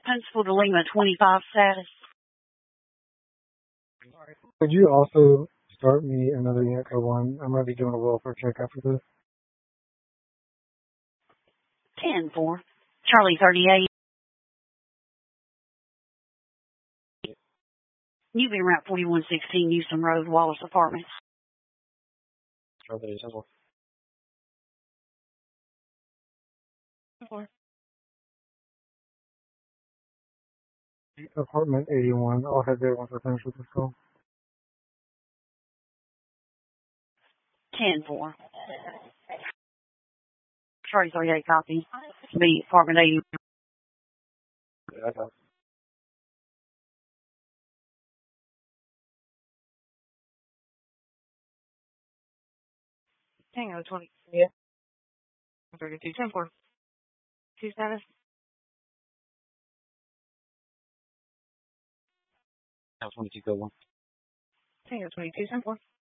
Huntsville to Lima 25 status. Could you also start me another unit code 1? I'm going to be doing a welfare check after this. 10-4. Charlie 38. UV Route 4116, Houston Road, Wallace Apartments. Charlie 10-4. Apartment 81. I'll head there once I finish with this call. 10-4. Charlie 38 copy. Be apartment 80. Yeah, I got it. Tango 20. Yeah. 32. 10-4. 2 status. 22 go 1. Tango 22. 10-4.